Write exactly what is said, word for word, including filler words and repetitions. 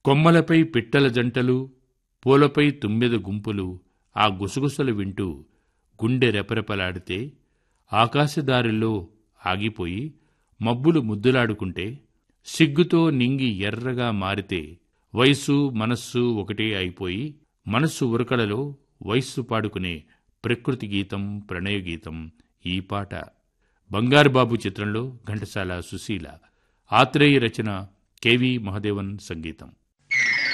కొమ్మలపై పిట్టల జంటలు, పూలపై తుమ్మెద గుంపులు ఆ గుసగుసలు వింటూ గుండె రెపరెపలాడితే, ఆకాశదారిలో ఆగిపోయి మబ్బులు ముద్దులాడుకుంటే, సిగ్గుతో నింగి ఎర్రగా మారితే, వయస్సు మనస్సు ఒకటే అయిపోయి మనస్సు ఉరకలలో వయస్సు పాడుకునే ప్రకృతి గీతం, ప్రణయ గీతం ఈ పాట. బంగారుబాబు చిత్రంలో ఘంటసాల, సుశీల. ఆత్రేయ రచన, కెవి మహదేవన్ సంగీతం.